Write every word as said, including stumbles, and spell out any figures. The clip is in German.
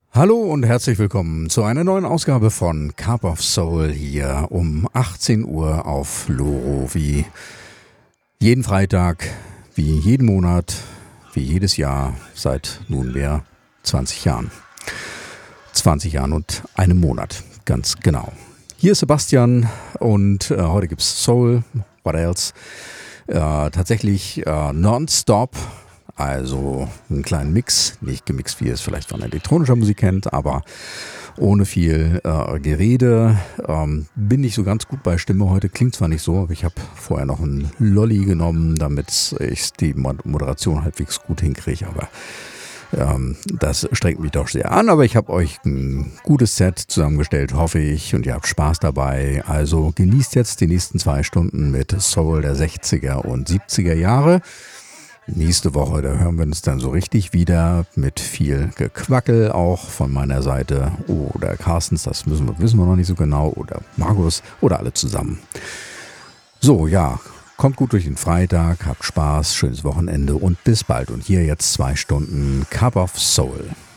Hallo und herzlich willkommen zu einer neuen Ausgabe von Cup of Soul hier um achtzehn Uhr auf Loro. Wie jeden Freitag, wie jeden Monat, wie jedes Jahr seit nunmehr zwanzig Jahren. zwanzig Jahren und einem Monat, ganz genau. Hier ist Sebastian und äh, heute gibt's Soul, what else? Äh, tatsächlich äh, nonstop. Also einen kleinen Mix, nicht gemixt, wie ihr es vielleicht von elektronischer Musik kennt, aber ohne viel äh, Gerede. Ähm, bin nicht so ganz gut bei Stimme heute, klingt zwar nicht so, aber ich habe vorher noch einen Lolli genommen, damit ich die Moderation halbwegs gut hinkriege, aber ähm, das strengt mich doch sehr an. Aber ich habe euch ein gutes Set zusammengestellt, hoffe ich, und ihr habt Spaß dabei. Also genießt jetzt die nächsten zwei Stunden mit Soul der sechziger und siebziger Jahre. Nächste Woche, da hören wir uns dann so richtig wieder mit viel Gequackel auch von meiner Seite oder Carstens, das müssen wir, wissen wir noch nicht so genau, oder Markus oder alle zusammen. So, ja, kommt gut durch den Freitag, habt Spaß, schönes Wochenende und bis bald. Und hier jetzt zwei Stunden Cup of Soul.